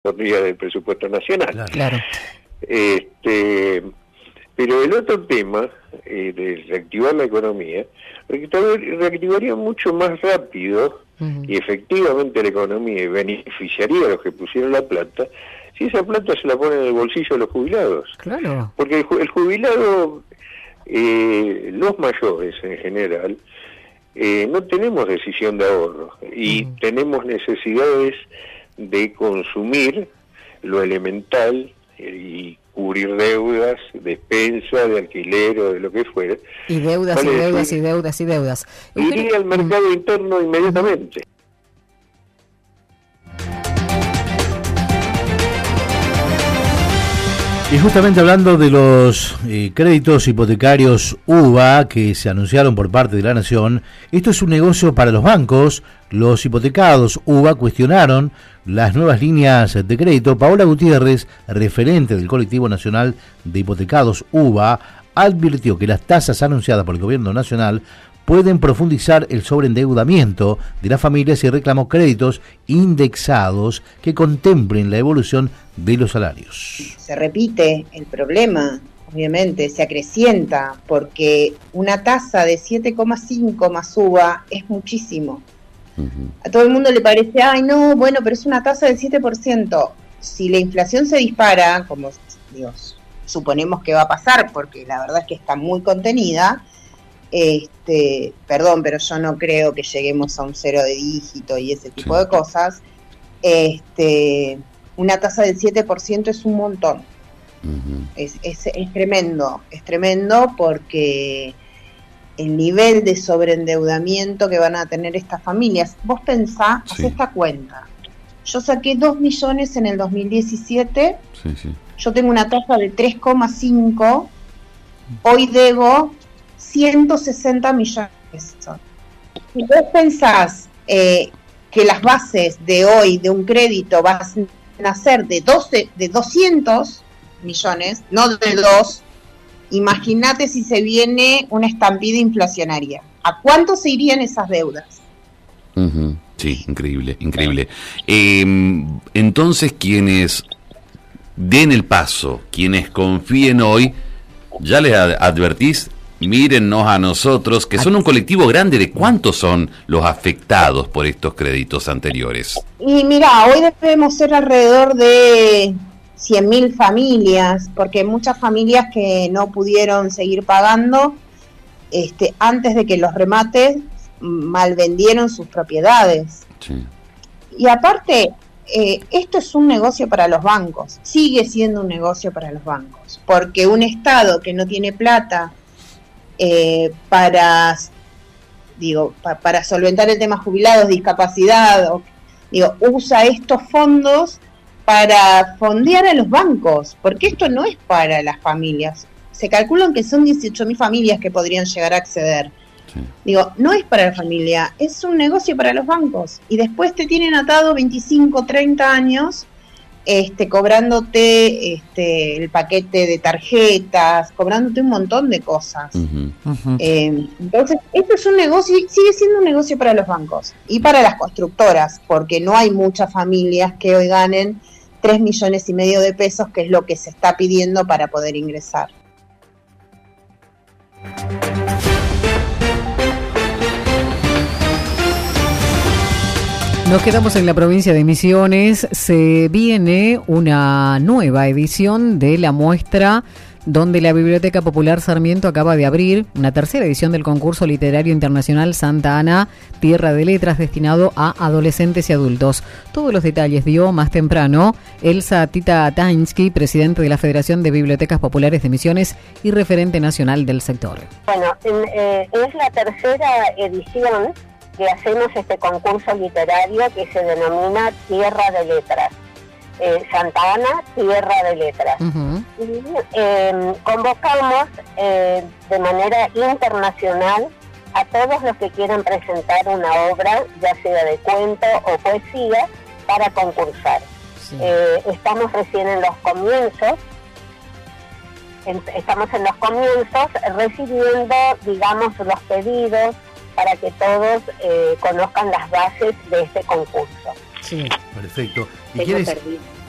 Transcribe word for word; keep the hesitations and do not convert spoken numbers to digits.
del presupuesto nacional. Claro. Este, pero el otro tema eh, de reactivar la economía, reactivaría mucho más rápido uh-huh. y efectivamente la economía beneficiaría a los que pusieron la plata si esa plata se la ponen en el bolsillo de los jubilados. Claro. Porque el, el jubilado, eh, los mayores en general, eh, no tenemos decisión de ahorro y uh-huh. tenemos necesidades de consumir lo elemental y cubrir deudas, despensa, de alquiler o de lo que fuera. Y deudas vale y deudas decir, y deudas y deudas. Iría al mercado mm. interno inmediatamente. Y justamente hablando de los eh, créditos hipotecarios U V A que se anunciaron por parte de la Nación, esto es un negocio para los bancos. Los hipotecados U V A cuestionaron las nuevas líneas de crédito. Paola Gutiérrez, referente del Colectivo Nacional de Hipotecados U V A, advirtió que las tasas anunciadas por el Gobierno Nacional pueden profundizar el sobreendeudamiento de las familias y reclamó créditos indexados que contemplen la evolución de los salarios. Se repite el problema, obviamente, se acrecienta, porque una tasa de siete coma cinco más U V A es muchísimo. Uh-huh. A todo el mundo le parece, ay no, bueno, pero es una tasa del siete por ciento. Si la inflación se dispara, como Dios, suponemos que va a pasar, porque la verdad es que está muy contenida, este, perdón, pero yo no creo que lleguemos a un cero de dígito y ese tipo sí. de cosas, este, una tasa del siete por ciento es un montón. Uh-huh. Es, es, es tremendo, es tremendo porque el nivel de sobreendeudamiento que van a tener estas familias, vos pensá, sí. haz esta cuenta. Yo saqué dos millones en el dos mil diecisiete, sí, sí. yo tengo una tasa de tres coma cinco, hoy debo ciento sesenta millones de pesos. Si vos pensás eh, que las bases de hoy de un crédito van a ser de doce, de doscientos millones, no de dos, imagínate si se viene una estampida inflacionaria. ¿A cuánto se irían esas deudas? Uh-huh. Sí, increíble, increíble. Eh, entonces, quienes den el paso, quienes confíen hoy, ya les advertís, mírennos a nosotros, que son un colectivo grande. ¿De cuántos son los afectados por estos créditos anteriores? Y mira, hoy debemos ser alrededor de cien mil familias, porque muchas familias que no pudieron seguir pagando, este, antes de que los remates, malvendieron sus propiedades. Sí. Y aparte, eh, esto es un negocio para los bancos, sigue siendo un negocio para los bancos, porque un Estado que no tiene plata eh, para, digo, pa, para solventar el tema jubilados, discapacidad, o, digo, usa estos fondos para fondear a los bancos, porque esto no es para las familias. Se calculan que son dieciocho mil familias que podrían llegar a acceder. Sí. Digo, no es para la familia, es un negocio para los bancos. Y después te tienen atado veinticinco, treinta años, este, cobrándote este, el paquete de tarjetas, cobrándote un montón de cosas. Uh-huh. Uh-huh. Eh, entonces, esto es un negocio, sigue siendo un negocio para los bancos y para las constructoras, porque no hay muchas familias que hoy ganen tres millones y medio de pesos, que es lo que se está pidiendo para poder ingresar. Nos quedamos en la provincia de Misiones. Se viene una nueva edición de la muestra donde la Biblioteca Popular Sarmiento acaba de abrir una tercera edición del concurso literario internacional Santa Ana, Tierra de Letras, destinado a adolescentes y adultos. Todos los detalles dio más temprano Elsa Tita Tainsky, presidente de la Federación de Bibliotecas Populares de Misiones y referente nacional del sector. Bueno, eh, es la tercera edición que hacemos este concurso literario que se denomina Tierra de Letras. Eh, Santa Ana, Tierra de Letras. Uh-huh. Y eh, convocamos eh, de manera internacional a todos los que quieran presentar una obra, ya sea de cuento o poesía, para concursar. Sí. Eh, estamos recién en los comienzos, en, estamos en los comienzos recibiendo, digamos, los pedidos para que todos eh, conozcan las bases de este concurso. Sí, perfecto. ¿Y Tengo quiénes, perdido.